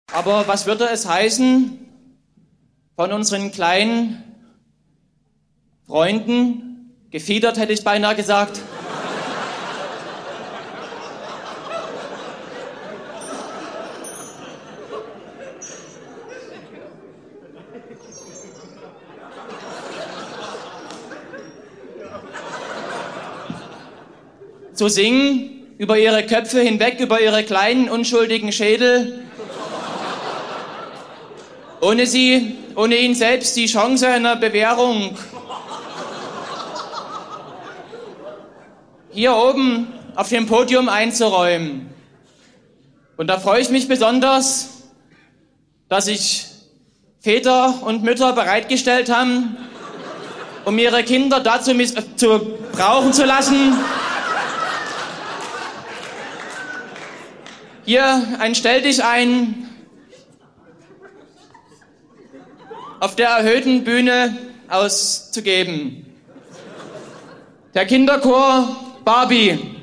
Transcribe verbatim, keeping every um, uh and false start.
Aber was würde es heißen von unseren kleinen Freunden, gefiedert hätte ich beinahe gesagt, zu singen, über ihre Köpfe hinweg, über ihre kleinen, unschuldigen Schädel, ohne sie, ohne ihnen selbst die Chance einer Bewährung hier oben auf dem Podium einzuräumen. Und da freue ich mich besonders, dass sich Väter und Mütter bereitgestellt haben, um ihre Kinder dazu zu brauchen zu lassen, hier ein Stelldichein auf der erhöhten Bühne auszugeben. Der Kinderchor Barbie.